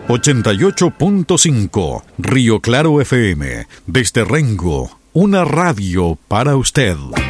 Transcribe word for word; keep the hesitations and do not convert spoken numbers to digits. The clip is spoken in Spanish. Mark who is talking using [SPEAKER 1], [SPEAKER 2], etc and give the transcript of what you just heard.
[SPEAKER 1] ochenta y ocho punto cinco Río Claro F M, desde Rengo, una radio para usted.